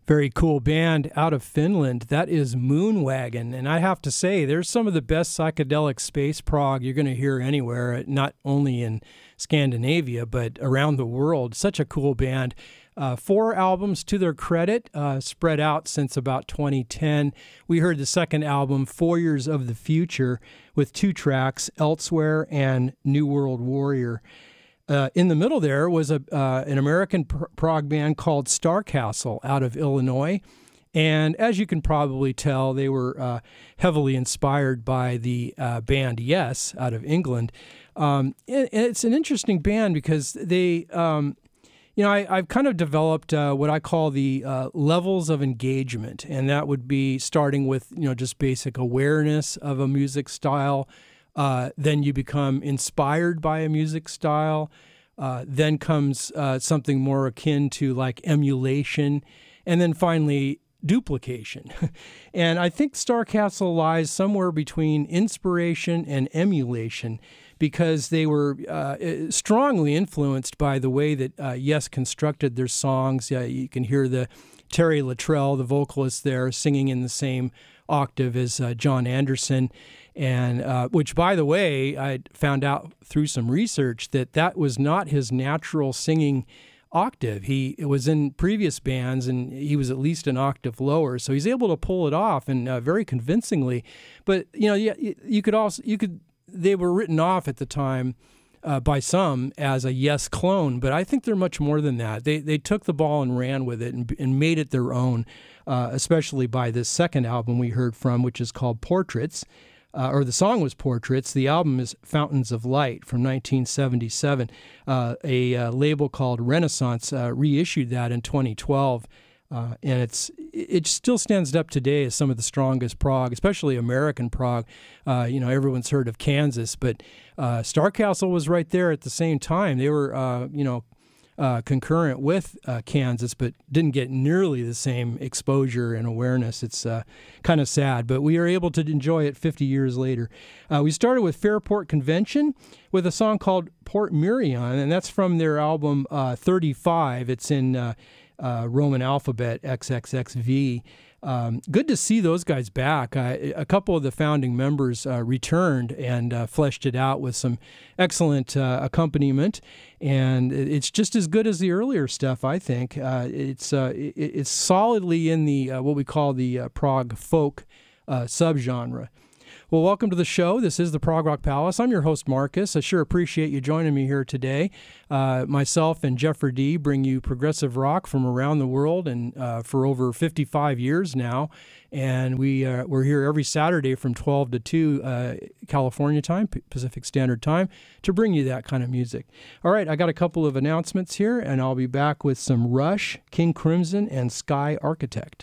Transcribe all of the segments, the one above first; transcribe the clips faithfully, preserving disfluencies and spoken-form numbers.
Very cool band out of Finland. That is Moonwagon. And I have to say, there's some of the best psychedelic space prog you're going to hear anywhere, not only in Scandinavia, but around the world. Such a cool band. Uh, four albums to their credit, uh, spread out since about twenty ten. We heard the second album, Four Years of the Future, with two tracks, Elsewhere and New World Warrior. Uh, in the middle there was a uh, an American pr- prog band called Starcastle out of Illinois. And as you can probably tell, they were uh, heavily inspired by the uh, band Yes out of England. Um, and, and it's an interesting band because they, um, you know, I, I've kind of developed uh, what I call the uh, levels of engagement. And that would be starting with, you know, just basic awareness of a music style. Uh, then you become inspired by a music style. Uh, then comes uh, something more akin to like emulation. And then finally, duplication. And I think Starcastle lies somewhere between inspiration and emulation because they were uh, strongly influenced by the way that uh, Yes constructed their songs. Uh, you can hear the Terry Luttrell, the vocalist there, singing in the same octave as uh, John Anderson. And uh, which, by the way, I found out through some research that that was not his natural singing octave. He it was in previous bands, and he was at least an octave lower. So he's able to pull it off, and uh, very convincingly. But you know, you, you could also you could they were written off at the time uh, by some as a Yes clone, but I think they're much more than that. They they took the ball and ran with it and, and made it their own. Uh, especially by this second album we heard from, which is called Portraits. Uh, or the song was Portraits. The album is Fountains of Light from nineteen seventy-seven. Uh, a uh, label called Renaissance uh, reissued that in twenty twelve, uh, and it's it still stands up today as some of the strongest prog, especially American prog. Uh, you know, everyone's heard of Kansas, but uh, Starcastle was right there at the same time. They were, uh, you know, Uh, concurrent with uh, Kansas, but didn't get nearly the same exposure and awareness. It's uh, kind of sad, but we are able to enjoy it fifty years later. Uh, we started with Fairport Convention with a song called Port Mirion, and that's from their album uh, thirty-five. It's in uh, uh, Roman alphabet, triple X V. Um, good to see those guys back. Uh, a couple of the founding members uh, returned and uh, fleshed it out with some excellent uh, accompaniment, and it's just as good as the earlier stuff, I think. Uh, it's uh, it's solidly in the uh, what we call the uh, prog folk uh, subgenre. Well, welcome to the show. This is the Prog Rock Palace. I'm your host, Marcus. I sure appreciate you joining me here today. Uh, myself and Jeffrey D. bring you progressive rock from around the world, and uh, for over fifty-five years now. And we, uh, we're here every Saturday from twelve to two uh, California time, Pacific Standard Time, to bring you that kind of music. All right, I got a couple of announcements here, and I'll be back with some Rush, King Crimson, and Sky Architect.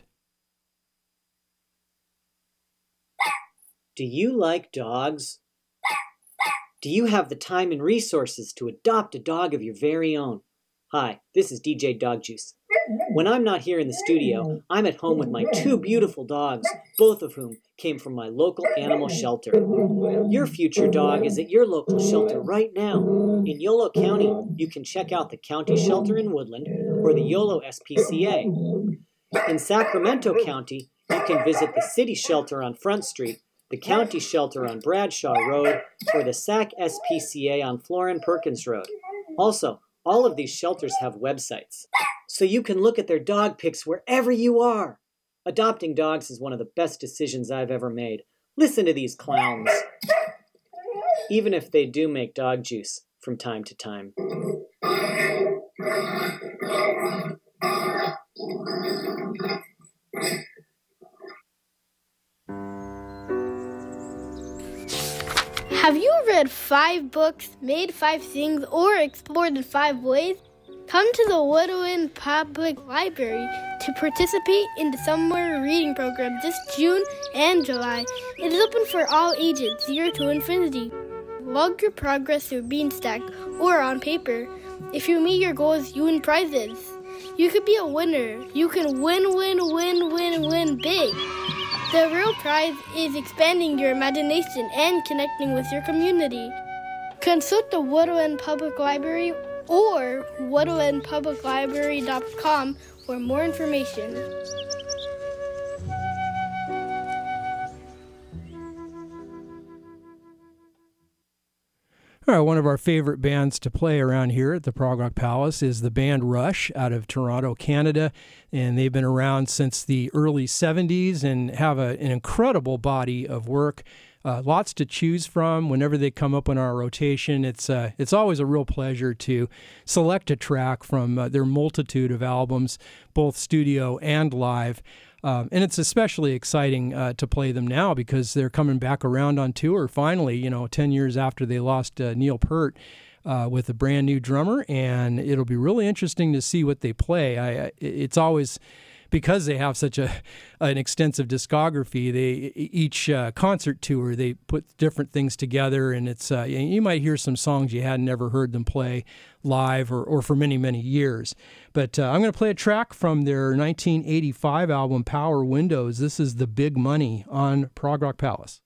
Do you like dogs? Do you have the time and resources to adopt a dog of your very own? Hi, this is D J Dog Juice. When I'm not here in the studio, I'm at home with my two beautiful dogs, both of whom came from my local animal shelter. Your future dog is at your local shelter right now. In Yolo County, you can check out the County Shelter in Woodland or the Yolo S P C A. In Sacramento County, you can visit the City Shelter on Front Street, the County Shelter on Bradshaw Road, or the Sac S P C A on Florin Perkins Road. Also, all of these shelters have websites, so you can look at their dog pics wherever you are. Adopting dogs is one of the best decisions I've ever made. Listen to these clowns. Even if they do make dog juice from time to time. Have you read five books, made five things, or explored in five ways? Come to the Woodwind Public Library to participate in the summer reading program this June and July. It is open for all ages, zero to infinity. Log your progress through Beanstack or on paper. If you meet your goals, you win prizes. You could be a winner. You can win, win, win, win, win big. The real prize is expanding your imagination and connecting with your community. Consult the Woodwind Public Library or woodwind public library dot com for more information. All right, one of our favorite bands to play around here at the Prog Rock Palace is the band Rush out of Toronto, Canada, and they've been around since the early seventies and have a, an incredible body of work. Uh, lots to choose from whenever they come up on our rotation. It's uh, it's always a real pleasure to select a track from uh, their multitude of albums, both studio and live. Um, and it's especially exciting uh, to play them now because they're coming back around on tour finally, you know, ten years after they lost uh, Neil Peart uh, with a brand new drummer. And it'll be really interesting to see what they play. I, it's always, because they have such a an extensive discography, they each uh, concert tour, they put different things together. And it's uh, you might hear some songs you hadn't ever heard them play live or, or for many, many years. But uh, I'm going to play a track from their nineteen eighty-five album, Power Windows. This is The Big Money on Prog Rock Palace.